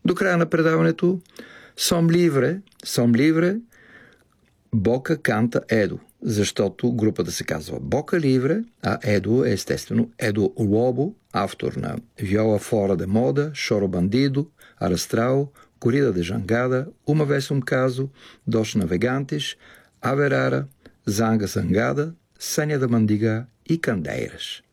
До края на предаването Сом Ливре, Бока Канта Едо, защото групата се казва Бока Ливре, а Едо е естествено Едо Лобо, автор на Виола Фора де Мода, Шоро Бандидо, Арастрао, Корида де Жангада, Uma Vez Caso, Dos Navegantes, Аверара, Занга Сангада, Саня да Мандига и Кандейраш.